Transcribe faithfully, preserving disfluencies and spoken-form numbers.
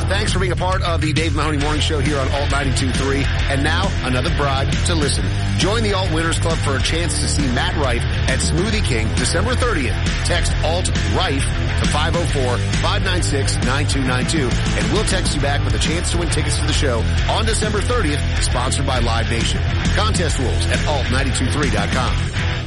Thanks for being a part of the Dave Mahoney Morning Show here on Alt ninety-two point three. And now, another bribe to listen. Join the Alt Winners Club for a chance to see Matt Rife at Smoothie King December thirtieth. Text Alt Rife to five oh four, five nine six, nine two nine two, and we'll text you back with a chance to win tickets to the show on December thirtieth, sponsored by Live Nation. Contest rules at alt nine two three dot com.